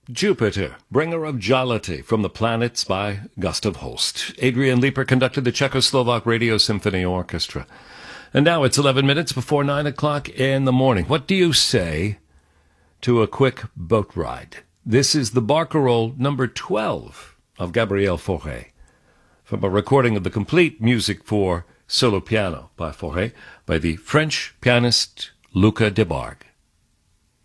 Jupiter, Bringer of Jollity from the Planets by Gustav Holst. Adrian Leeper conducted the Czechoslovak Radio Symphony Orchestra. And now it's 11 minutes before 9 o'clock in the morning. What do you say to a quick boat ride? This is the Barcarolle number 12 of Gabriel Fauré, from a recording of the complete music for solo piano by Fauré by the French pianist Luca Debargue.